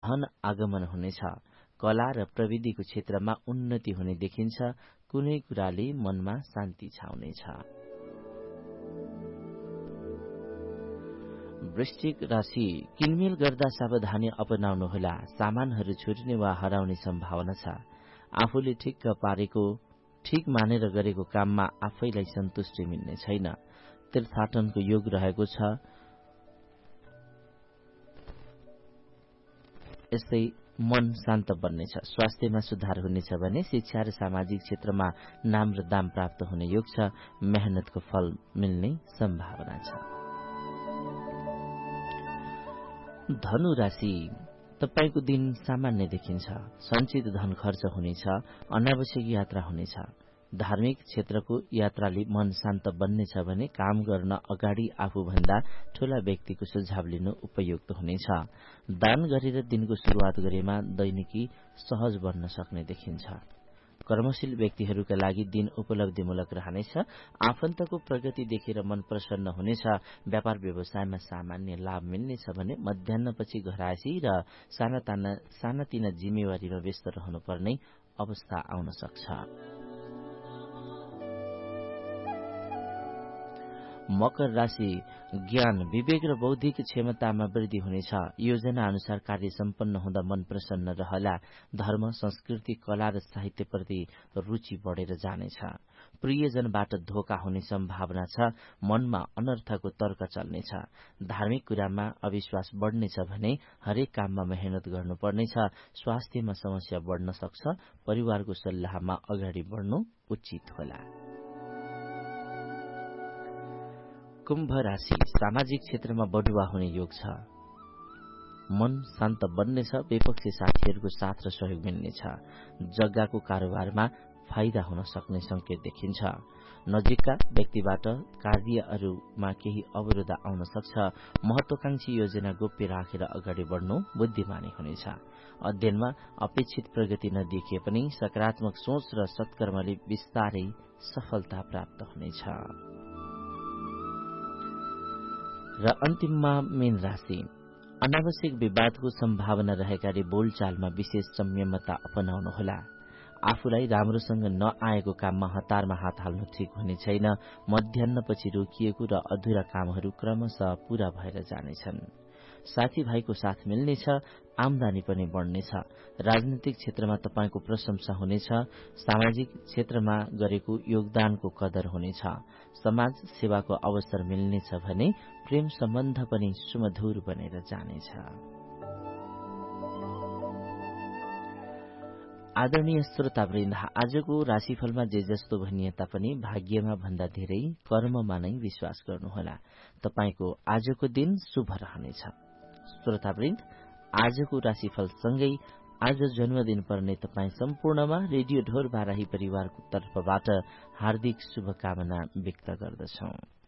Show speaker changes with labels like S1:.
S1: धन आगमन हुनेछ। कला र प्रविधिको क्षेत्रमा उन्नति हुने देखिन्छ। कुनै कुराले मनमा शान्ति छाउनेछ। वृश्चिक राशि, किनमेल गर्दा सावधानी अपनाउनुहोला। सामानहरू छुट्ने वा हराउने सम्भावना छ। आफूले ठिक मानेर गरेको काममा आफैलाई सन्तुष्टि मिल्ने छैन। तीर्थाटनको योग रहेको छ। यसै मन शान्त बन्नेछ। स्वास्थ्यमा सुधार हुनेछ भने शिक्षा र सामाजिक क्षेत्रमा नाम र दाम प्राप्त हुने योग छ। मेहनतको फल मिल्ने सम्भावना छ। धनु राशि, तपाईको दिन सामान्य देखिन्छ। सञ्चित धन खर्च हुनेछ। अनावश्यक यात्रा हुनेछ। धार्मिक क्षेत्रको यात्राले मन शान्त बन्नेछ भने काम गर्न अगाडि आफूभन्दा ठूला व्यक्तिको सुझाव लिनु उपयुक्त हुनेछ। दान गरेर दिनको शुरूआत गरेमा दैनिकी सहज बन्न सक्ने देखिन्छ। कर्मशील व्यक्तिहरूका लागि दिन उपलब्धिमूलक रहनेछ। आफन्तको प्रगति देखेर मन प्रसन्न हुनेछ। व्यापार व्यवसायमा सामान्य लाभ मिल्नेछ भने मध्याह्नपछि घरायसी र सानातिना जिम्मेवारीमा व्यस्त रहनुपर्ने अवस्था आउन सक्छ। मकर राशि, ज्ञान, विवेक र बौद्धिक क्षमतामा वृद्धि हुनेछ। योजना अनुसार कार्य सम्पन्न हुँदा मन प्रसन्न रहला। धर्म, संस्कृति, कला र साहित्यप्रति रुचि बढेर जानेछ। प्रियजनबाट धोका हुने सम्भावना छ। मनमा अनर्थको तर्क चल्नेछ। धार्मिक कुरामा अविश्वास बढ्नेछ भने हरेक काममा मेहनत गर्नुपर्नेछ। स्वास्थ्यमा समस्या बढ्न सक्छ। परिवारको सल्लाहमा अगाडि बढ्नु उचित होला। कुम्भ राशि, सामाजिक क्षेत्रमा बढुवा हुने योग छ। मन शान्त बन्नेछ। विपक्षी साथीहरूको साथ र सहयोग मिल्नेछ। जग्गाको कारोबारमा फाइदा हुन सक्ने संकेत देखिन्छ। नजिकका व्यक्तिबाट कार्यहरूमा केही अवरोध आउन सक्छ। महत्वाकांक्षी योजना गोप्य राखेर अगाडि बढ्नु बुद्धिमानी हुनेछ। अध्ययनमा अपेक्षित प्रगति नदेखिए पनि सकारात्मक सोच र सत्कर्मले बिस्तारै सफलता प्राप्त हुनेछ। र अन्तिममा मीन राशि, अनावश्यक विवादको सम्भावना रहेकाले बोलचालमा विशेष संयमता अपनाउनुहोला। आफूलाई राम्रोसँग नआएको काममा हतारमा हात हाल्नु ठिक हुने छैन। मध्याह्नपछि रोकिएको र अधुरा कामहरू क्रमशः पूरा भएर जानेछन्। साथीभाइको साथ मिल्नेछ। आमदानी पनि बढ्नेछ। राजनीतिक क्षेत्रमा तपाईको प्रशंसा हुनेछ। सामाजिक क्षेत्रमा गरेको योगदानको कदर हुनेछ। समाज सेवाको अवसर मिल्नेछ भने प्रेम सम्बन्ध पनि सुमधुर बनेर जानेछ। आदरणीय श्रोतावृन्द, आजको राशिफलमा जे जस्तो भनिए तापनि भाग्यमा भन्दा धेरै कर्ममा नै विश्वास गर्नुहोला। तपाईको आजको दिन शुभ रहनेछ। श्रोतावृन्द, आजको राशिफलसँगै आज जन्मदिन पर्ने तपाई सम्पूर्णमा रेडियो ढोर बाराही परिवारको तर्फबाट हार्दिक शुभकामना व्यक्त गर्दछौं।